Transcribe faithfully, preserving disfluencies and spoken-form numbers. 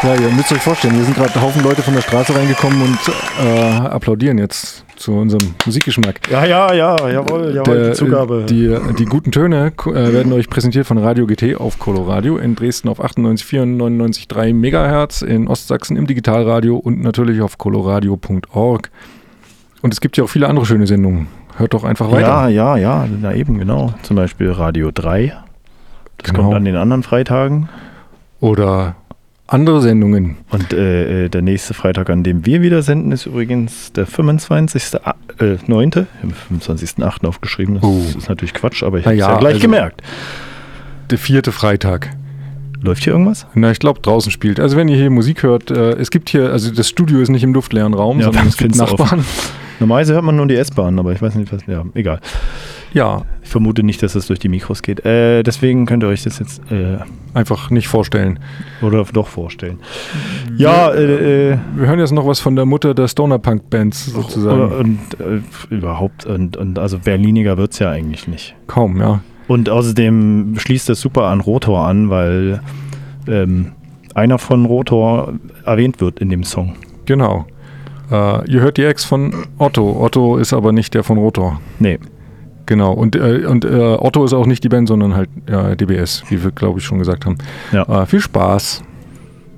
Ja, ihr müsst euch vorstellen, hier sind gerade ein Haufen Leute von der Straße reingekommen und äh, applaudieren jetzt zu unserem Musikgeschmack. Ja, ja, ja, jawohl, jawohl, der, die Zugabe. Die, die guten Töne äh, werden euch präsentiert von Radio G T auf Coloradio, in Dresden auf achtundneunzig Komma vier und neunundneunzig Komma drei Megahertz, in Ostsachsen im Digitalradio und natürlich auf coloradio punkt org. Und es gibt ja auch viele andere schöne Sendungen. Hört doch einfach weiter. Ja, ja, ja, na eben, genau. Zum Beispiel Radio drei. Das Genau. kommt an den anderen Freitagen. Oder andere Sendungen. Und äh, der nächste Freitag, an dem wir wieder senden, ist übrigens der fünfundzwanzigste neunte Ich habe fünfundzwanzigsten achten aufgeschrieben. Das Oh. ist natürlich Quatsch, aber ich Na habe es ja, ja gleich also- gemerkt. Der vierte Freitag. Läuft hier irgendwas? Na, ich glaube, draußen spielt. Also wenn ihr hier Musik hört, äh, es gibt hier, also das Studio ist nicht im luftleeren Raum, Ja, sondern es gibt Fenster Nachbarn. Normalerweise hört man nur die S-Bahn, aber ich weiß nicht, was. Ja, egal. Ja, Ich vermute nicht, dass das durch die Mikros geht. Äh, deswegen könnt ihr euch das jetzt äh, einfach nicht vorstellen. oder doch vorstellen. Ja, äh, äh, Wir hören jetzt noch was von der Mutter der Stoner-Punk-Bands sozusagen. oder, und äh, überhaupt, und, und also berliniger wird es ja eigentlich nicht. Kaum, ja. Und außerdem schließt das super an Rotor an, weil ähm, einer von Rotor erwähnt wird in dem Song. Genau. Äh, ihr hört die Ex von Otto. Otto ist aber nicht der von Rotor. Nee. Genau. Und, äh, und äh, Otto ist auch nicht die Band, sondern halt ja, D B S, wie wir, glaube ich, schon gesagt haben. Ja. Äh, viel Spaß.